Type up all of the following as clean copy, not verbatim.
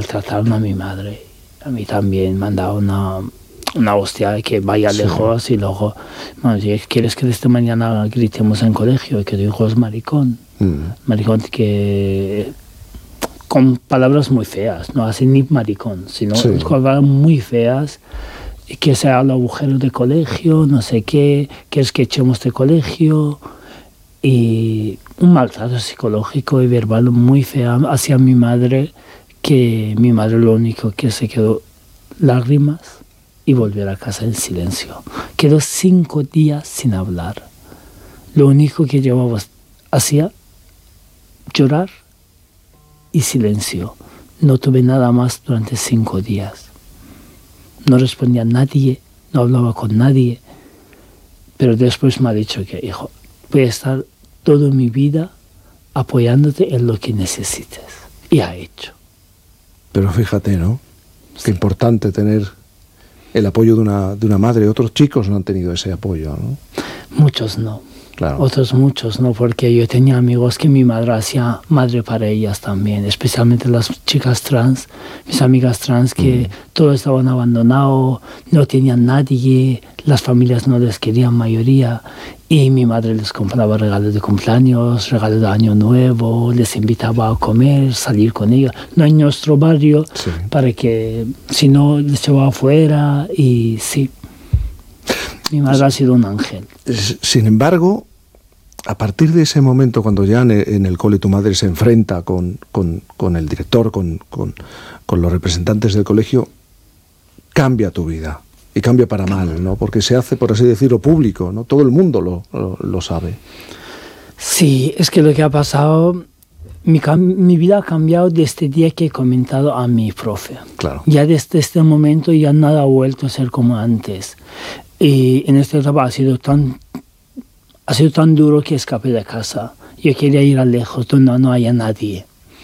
maltrataron a mi madre. A mí también me han dado una hostia que vaya lejos y luego, bueno, ¿quieres que esta mañana gritemos en colegio que tu hijo es maricón? Maricón que... con palabras muy feas, no así ni maricón, sino con palabras muy feas, que sea el agujero de colegio, no sé qué, quieres que echemos de colegio, y un maltrato psicológico y verbal muy feo hacia mi madre, que mi madre lo único que se quedó lágrimas y volver a casa en silencio. Quedó 5 días sin hablar. Lo único que llevaba hacía llorar y silencio. No tuve nada más durante 5 días. No respondía a nadie, no hablaba con nadie. Pero después me ha dicho que, hijo, voy a estar toda mi vida apoyándote en lo que necesites. Y ha hecho. Pero fíjate, ¿no? Qué importante tener el apoyo de una madre. Otros chicos no han tenido ese apoyo, ¿no? Muchos no. Claro. Otros muchos no, porque yo tenía amigos que mi madre hacía madre para ellas también, especialmente las chicas trans, mis amigas trans, que todos estaban abandonados, no tenían nadie, las familias no les querían mayoría, y mi madre les compraba regalos de cumpleaños, regalos de año nuevo, les invitaba a comer, salir con ellos, no en nuestro barrio, para que si no les llevaba afuera, y sí. Mi madre ha sido un ángel. Sin embargo, a partir de ese momento, cuando ya en el cole tu madre se enfrenta con el director, con los representantes del colegio, cambia tu vida. Y cambia para mal, ¿no? Porque se hace, por así decirlo, público, ¿no? Todo el mundo lo sabe. Sí, es que lo que ha pasado... Mi vida ha cambiado desde el día que he comentado a mi profe. Claro. Ya desde este momento ya nada ha vuelto a ser como antes. Y en esta etapa ha sido tan duro que escapé de casa. Yo quería ir a lejos, donde no haya nadie.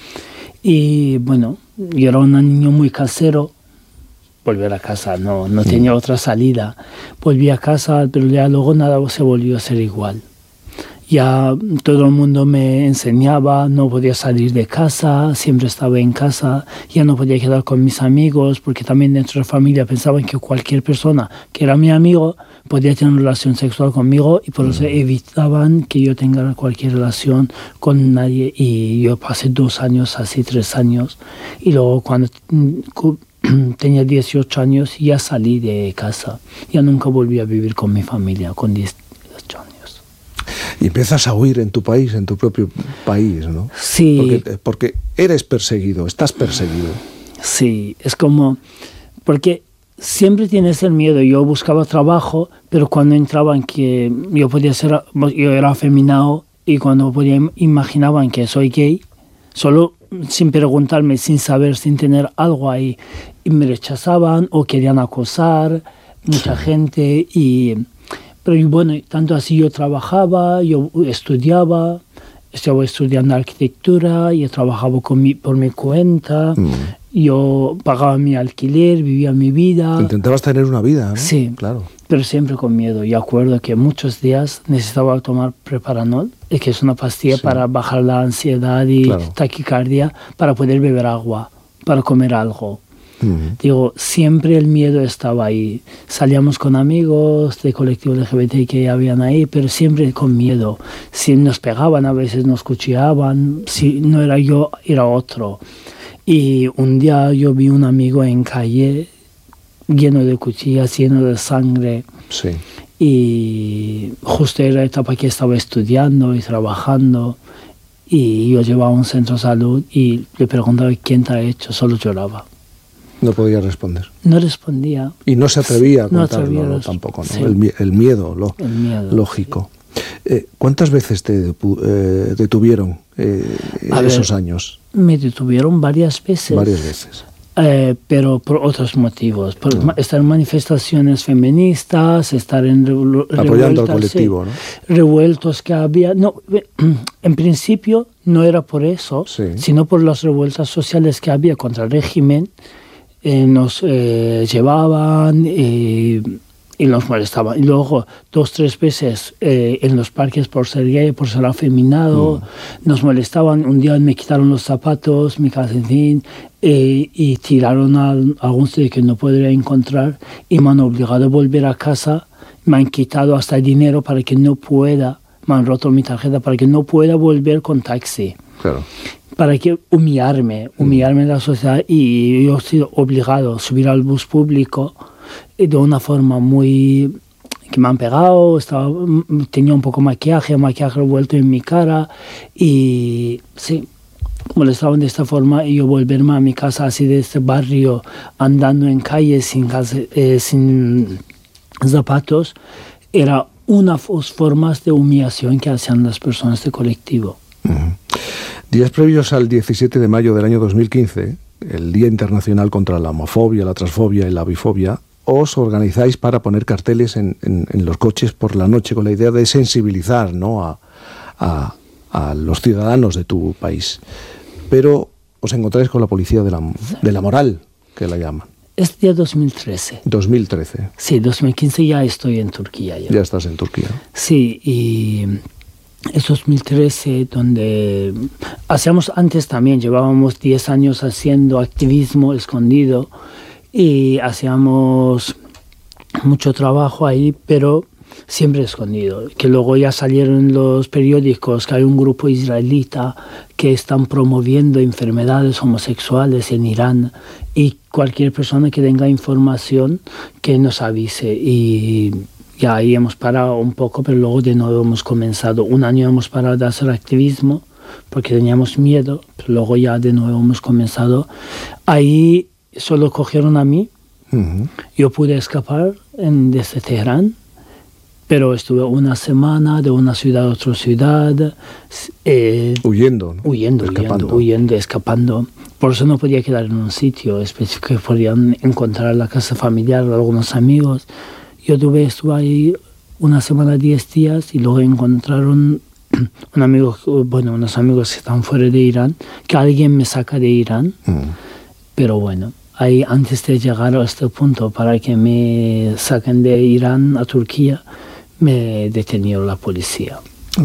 Y bueno, yo era un niño muy casero. Volver a casa, no tenía otra salida. Volví a casa, pero ya luego nada se volvió a ser igual. Ya todo el mundo me enseñaba, no podía salir de casa, siempre estaba en casa, ya no podía quedar con mis amigos, porque también dentro de la familia pensaban que cualquier persona que era mi amigo podía tener una relación sexual conmigo, y por eso evitaban que yo tenga cualquier relación con nadie. Y yo pasé 2 años, así 3 años, y luego cuando tenía 18 años ya salí de casa, ya nunca volví a vivir con mi familia con 18 años. Y empiezas a huir en tu país, en tu propio país, ¿no? Sí. Porque eres perseguido, estás perseguido. Sí, es como... Porque siempre tienes el miedo. Yo buscaba trabajo, pero cuando entraban que yo era afeminado, y cuando imaginaban que soy gay, solo sin preguntarme, sin saber, sin tener algo ahí, y me rechazaban o querían acosar mucha gente. Pero bueno, tanto así yo trabajaba, yo estudiaba, estaba estudiando arquitectura, yo trabajaba por mi cuenta, yo pagaba mi alquiler, vivía mi vida. Intentabas tener una vida, ¿no? Sí, claro. Pero siempre con miedo. Yo acuerdo que muchos días necesitaba tomar Preparanol, que es una pastilla para bajar la ansiedad y taquicardia, para poder beber agua, para comer algo. Digo, siempre el miedo estaba ahí. Salíamos con amigos de colectivo LGBT que habían ahí, pero siempre con miedo. Si nos pegaban, a veces nos cuchillaban. Si no era yo, era otro. Y un día yo vi un amigo en calle lleno de cuchillas, lleno de sangre. Sí. Y justo era la etapa que estaba estudiando y trabajando. Y yo llevaba a un centro de salud y le preguntaba quién te ha hecho. Solo lloraba. No podía responder. No respondía. Y no se atrevía a contarlo tampoco, ¿no? Sí. El miedo, lógico. Sí. ¿Cuántas veces te detuvieron esos años? Me detuvieron varias veces. Varias veces. Pero por otros motivos. Estar en manifestaciones feministas, estar en apoyando al colectivo, ¿no? Revueltos que había. No, en principio no era por eso, sino por las revueltas sociales que había contra el régimen. Nos llevaban, y nos molestaban. Y luego 2-3 veces en los parques por ser gay, por ser afeminado, nos molestaban. Un día me quitaron los zapatos, mi calcetín, y tiraron a algún sitio que no podría encontrar y me han obligado a volver a casa. Me han quitado hasta el dinero para que no pueda, me han roto mi tarjeta para que no pueda volver con taxi. Claro. Para que humillarme en la sociedad, y yo he sido obligado a subir al bus público de una forma muy... que me han pegado, tenía un poco maquillaje revuelto en mi cara y sí, molestaban de esta forma, y yo volverme a mi casa así de este barrio andando en calles sin zapatos era una de las formas de humillación que hacían las personas de colectivo. Días previos al 17 de mayo del año 2015, el Día Internacional contra la Homofobia, la Transfobia y la Bifobia, os organizáis para poner carteles en los coches por la noche con la idea de sensibilizar, ¿no?, a los ciudadanos de tu país. Pero os encontráis con la policía de la moral, que la llaman. Es día 2013. 2013. Sí, 2015 ya estoy en Turquía. Ya estás en Turquía. Sí, y es 2013 donde hacíamos antes también, llevábamos 10 años haciendo activismo escondido y hacíamos mucho trabajo ahí, pero siempre escondido. Que luego ya salieron en los periódicos que hay un grupo israelita que están promoviendo enfermedades homosexuales en Irán, y cualquier persona que tenga información que nos avise. Y ya ahí hemos parado un poco, pero luego de nuevo hemos comenzado. Un año hemos parado de hacer activismo porque teníamos miedo, pero luego ya de nuevo hemos comenzado. Ahí solo cogieron a mí. Yo pude escapar desde Teherán, pero estuve una semana de una ciudad a otra ciudad. Huyendo, ¿no? Huyendo, escapando. Por eso no podía quedar en un sitio específico que podían encontrar la casa familiar o algunos amigos. Estuve ahí una semana, 10 días, y luego encontraron unos amigos que están fuera de Irán, que alguien me saca de Irán. Pero bueno, ahí antes de llegar a este punto para que me saquen de Irán a Turquía, me detenió la policía.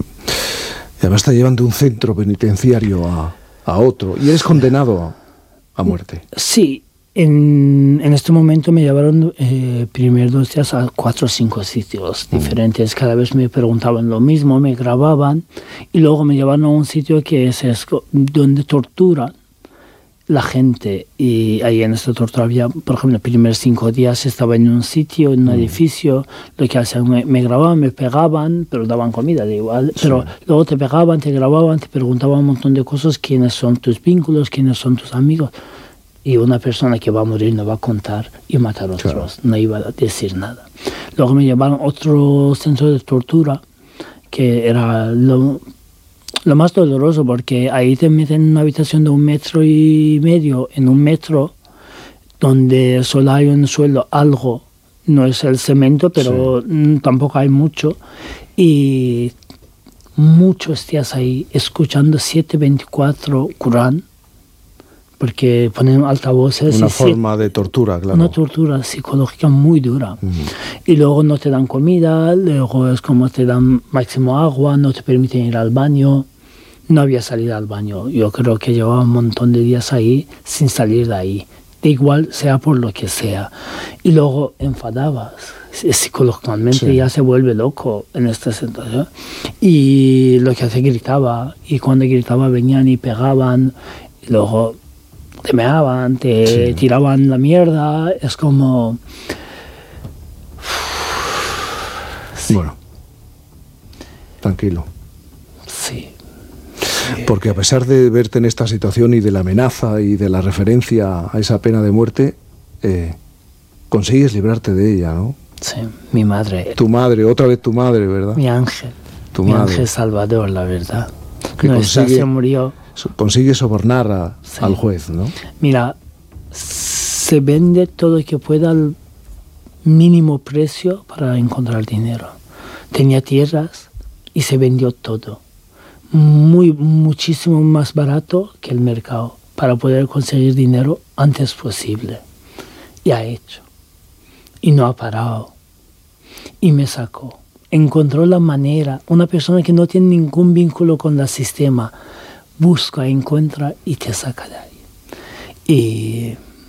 Y además te llevan de un centro penitenciario a otro, y eres condenado a muerte. Sí, en este momento me llevaron primeros 2 días a 4 o 5 sitios diferentes. Cada vez me preguntaban lo mismo, me grababan, y luego me llevaron a un sitio que es donde torturan la gente. Y ahí en esta tortura había, por ejemplo, los primeros 5 días estaba en un sitio, en un edificio, lo que hacían, me grababan, me pegaban, pero daban comida, da igual. Pero luego te pegaban, te grababan, te preguntaban un montón de cosas: quiénes son tus vínculos, quiénes son tus amigos. Y una persona que va a morir no va a contar y matar a otros, no iba a decir nada. Luego me llevaron a otro centro de tortura, que era lo más doloroso, porque ahí te meten en una habitación de 1,5 metros, en un metro, donde solo hay un suelo, algo, no es el cemento, pero tampoco hay mucho, y muchos días ahí escuchando 7/24 Corán, porque ponen altavoces. Una forma de tortura, claro. Una tortura psicológica muy dura. Y luego no te dan comida, luego es como te dan máximo agua, no te permiten ir al baño. No había salido al baño. Yo creo que llevaba un montón de días ahí sin salir de ahí. De igual, sea por lo que sea. Y luego enfadabas. Psicológicamente ya se vuelve loco en esta situación. Y lo que hace, gritaba. Y cuando gritaba venían y pegaban. Y luego te meaban, te tiraban la mierda. Es como... Bueno, tranquilo. Sí. Porque a pesar de verte en esta situación y de la amenaza y de la referencia a esa pena de muerte, consigues librarte de ella, ¿no? Sí, mi madre. Tu madre, otra vez tu madre, ¿verdad? Mi ángel. Mi ángel salvador, la verdad. Que se murió. Consigue sobornar al juez, ¿no? Mira, se vende todo lo que pueda al mínimo precio para encontrar dinero. Tenía tierras y se vendió todo. Muchísimo más barato que el mercado, para poder conseguir dinero antes posible. Y ha hecho. Y no ha parado. y me sacó. Encontró la manera. Una persona que no tiene ningún vínculo con el sistema busca, encuentra y te saca de ahí. Y